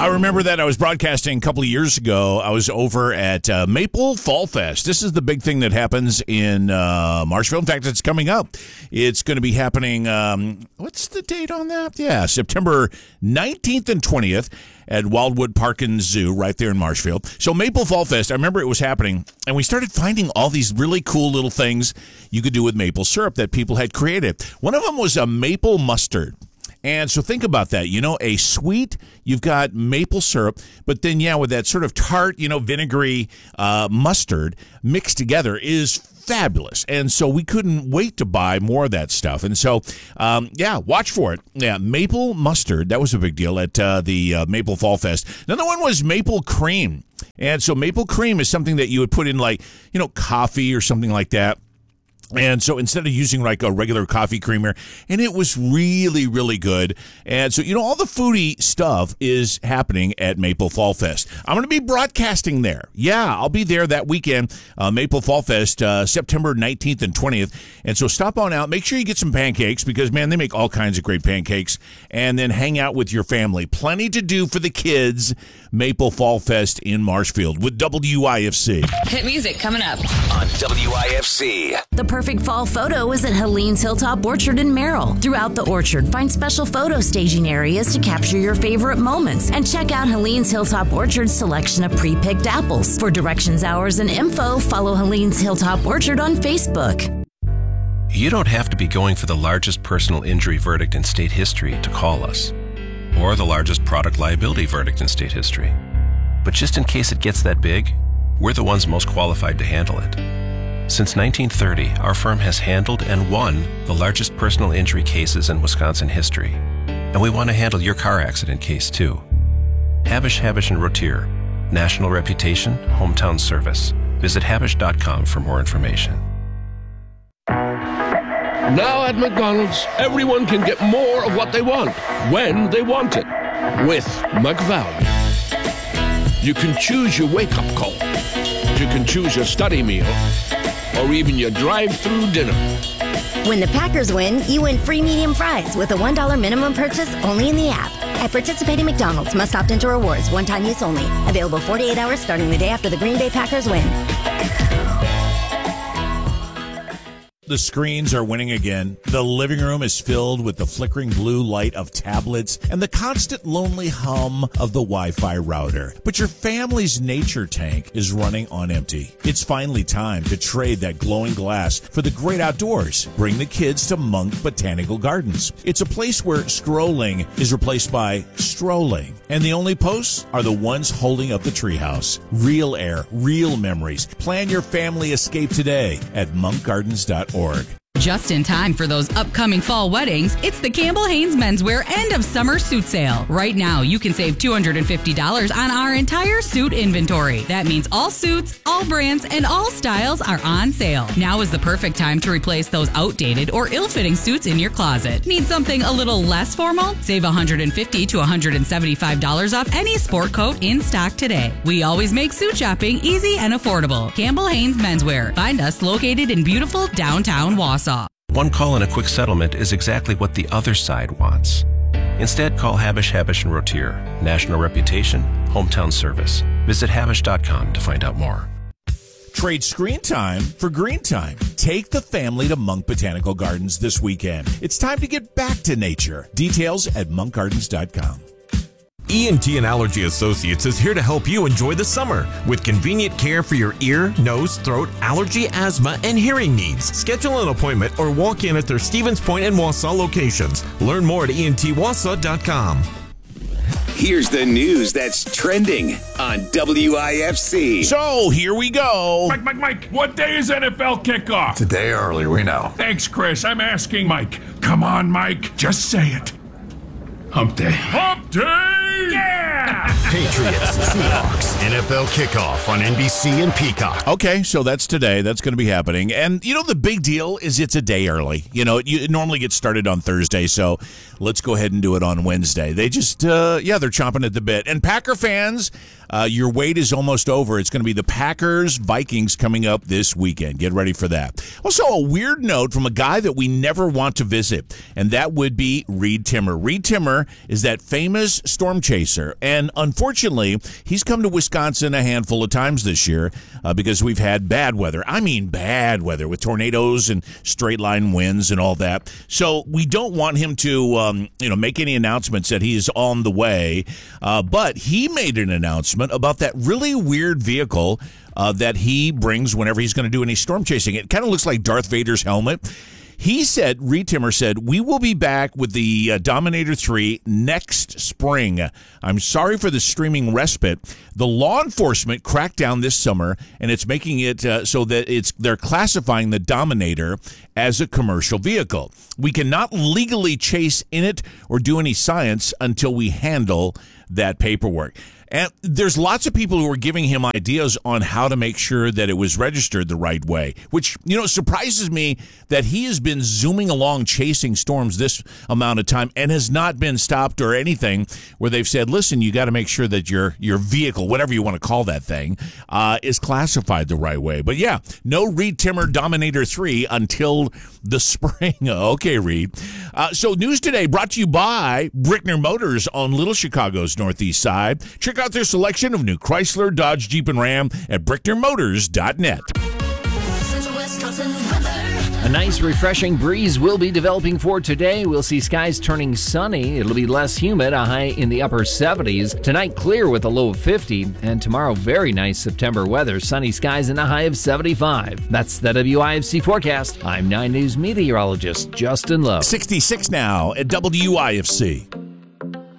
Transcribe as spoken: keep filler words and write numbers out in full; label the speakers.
Speaker 1: I remember that I was broadcasting a couple of years ago. I was over at uh, Maple Fall Fest. This is the big thing that happens in uh, Marshfield. In fact, it's coming up. It's going to be happening, um, what's the date on that? Yeah, September nineteenth and twentieth at Wildwood Park and Zoo right there in Marshfield. So Maple Fall Fest, I remember it was happening, and we started finding all these really cool little things you could do with maple syrup that people had created. One of them was a maple mustard. And so think about that, you know, a sweet, you've got maple syrup, but then, yeah, with that sort of tart, you know, vinegary uh, mustard mixed together is fabulous. And so we couldn't wait to buy more of that stuff. And so, um, yeah, watch for it. Yeah, maple mustard, that was a big deal at uh, the uh, Maple Fall Fest. Another one was maple cream. And so maple cream is something that you would put in, like, you know, coffee or something like that. And so instead of using like a regular coffee creamer, and it was really, really good. And so, you know, all the foodie stuff is happening at Maple Fall Fest. I'm going to be broadcasting there. Yeah, I'll be there that weekend, uh, Maple Fall Fest, uh, September nineteenth and twentieth. And so stop on out. Make sure you get some pancakes because, man, they make all kinds of great pancakes. And then hang out with your family. Plenty to do for the kids. Maple Fall Fest in Marshfield with W I F C.
Speaker 2: Hit music coming up
Speaker 3: on W I F C.
Speaker 4: The perfect fall photo is at Helene's Hilltop Orchard in Merrill. Throughout the orchard, find special photo staging areas to capture your favorite moments. And check out Helene's Hilltop Orchard's selection of pre-picked apples. For directions, hours, and info, follow Helene's Hilltop Orchard on Facebook.
Speaker 5: You don't have to be going for the largest personal injury verdict in state history to call us, or the largest product liability verdict in state history. But just in case it gets that big, we're the ones most qualified to handle it. Since nineteen thirty, our firm has handled and won the largest personal injury cases in Wisconsin history. And we want to handle your car accident case too. Habish, Habish and Rotier. National reputation, hometown service. Visit habish dot com for more information.
Speaker 6: Now at McDonald's, everyone can get more of what they want, when they want it, with McValue. You can choose your wake-up call. You can choose your study meal, or even your drive-through dinner.
Speaker 7: When the Packers win, you win free medium fries with a one dollar minimum purchase only in the app. At participating McDonald's, must opt into rewards, one-time use only. Available forty-eight hours starting the day after the Green Bay Packers win.
Speaker 1: The screens are winning again. The living room is filled with the flickering blue light of tablets and the constant lonely hum of the Wi-Fi router. But your family's nature tank is running on empty. It's finally time to trade that glowing glass for the great outdoors. Bring the kids to Monk Botanical Gardens. It's a place where scrolling is replaced by strolling. And the only posts are the ones holding up the treehouse. Real air, real memories. Plan your family escape today at monk gardens dot org.
Speaker 2: Just in time for those upcoming fall weddings, it's the Campbell Haynes Menswear End of Summer Suit Sale. Right now, you can save two hundred fifty dollars on our entire suit inventory. That means all suits, all brands, and all styles are on sale. Now is the perfect time to replace those outdated or ill-fitting suits in your closet. Need something a little less formal? Save one hundred fifty to one hundred seventy-five dollars off any sport coat in stock today. We always make suit shopping easy and affordable. Campbell Haynes Menswear. Find us located in beautiful downtown Wausau.
Speaker 5: One call and a quick settlement is exactly what the other side wants. Instead, call Habish, Habish and Rotier. National reputation, hometown service. Visit habish dot com to find out more.
Speaker 1: Trade screen time for green time. Take the family to Monk Botanical Gardens this weekend. It's time to get back to nature. Details at monk gardens dot com.
Speaker 8: E N T and Allergy Associates is here to help you enjoy the summer with convenient care for your ear, nose, throat, allergy, asthma, and hearing needs. Schedule an appointment or walk in at their Stevens Point and Wausau locations. Learn more at E N T wausau dot com.
Speaker 3: Here's the news that's trending on W I F C.
Speaker 1: So here we go.
Speaker 9: Mike, Mike, Mike, what day is N F L kickoff?
Speaker 10: It's a day early, we know.
Speaker 9: Thanks, Chris. I'm asking Mike. Come on, Mike. Just say it. Hump day. Hump day! Yeah!
Speaker 11: Patriots, Seahawks, N F L kickoff on N B C and Peacock.
Speaker 1: Okay, so that's today. That's going to be happening. And, you know, the big deal is it's a day early. You know, it, it normally gets started on Thursday, so let's go ahead and do it on Wednesday. They just, uh, yeah, they're chomping at the bit. And Packer fans, Uh, your wait is almost over. It's going to be the Packers Vikings coming up this weekend. Get ready for that. Also, a weird note from a guy that we never want to visit, and that would be Reed Timmer. Reed Timmer is that famous storm chaser, and unfortunately, he's come to Wisconsin a handful of times this year uh, because we've had bad weather. I mean bad weather with tornadoes and straight line winds and all that. So we don't want him to um, you know, make any announcements that he is on the way, uh, but he made an announcement about that really weird vehicle uh, that he brings whenever he's going to do any storm chasing. It kind of looks like Darth Vader's helmet. He said, Reed Timmer said, we will be back with the uh, Dominator three next spring. I'm sorry for the streaming respite. The law enforcement cracked down this summer, and it's making it uh, so that it's they're classifying the Dominator as a commercial vehicle. We cannot legally chase in it or do any science until we handle that paperwork. And there's lots of people who are giving him ideas on how to make sure that it was registered the right way, which, you know, surprises me that he has been zooming along chasing storms this amount of time and has not been stopped or anything where they've said, listen, you got to make sure that your your vehicle, whatever you want to call that thing, uh, is classified the right way. But yeah, no Reed Timmer Dominator three until the spring. Okay, Reed. Uh, so news today brought to you by Brickner Motors on Little Chicago's northeast side. Check out their selection of new Chrysler, Dodge, Jeep, and Ram at brickner motors dot net.
Speaker 10: A nice, refreshing breeze will be developing for today. We'll see skies turning sunny. It'll be less humid, a high in the upper seventies. Tonight, clear with a low of fifty. And tomorrow, very nice September weather. Sunny skies and a high of seventy-five. That's the W I F C forecast. I'm nine News meteorologist Justin Lowe.
Speaker 1: sixty-six now at W I F C.